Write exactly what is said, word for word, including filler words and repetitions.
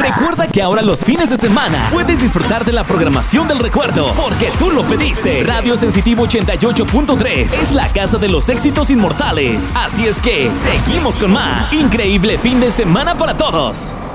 Recuerda que ahora los fines de semana puedes disfrutar de la programación del recuerdo, porque tú lo pediste. Radio Sensitivo ochenta y ocho punto tres es la casa de los éxitos inmortales. Así es que seguimos con más. Increíble fin de semana para todos.